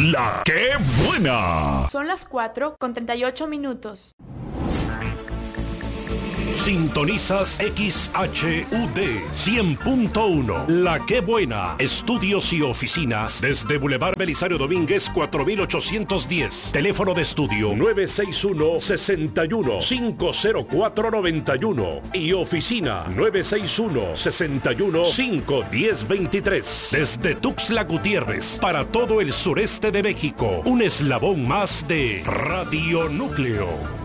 La ¡Qué buena! Son las 4:38. Sintonizas XHUD 100.1. La Qué Buena. Estudios y oficinas desde Boulevard Belisario Domínguez 4810. Teléfono de estudio 961-61-50491 y oficina 961-61-51023. Desde Tuxtla Gutiérrez para todo el sureste de México. Un eslabón más de Radio Núcleo.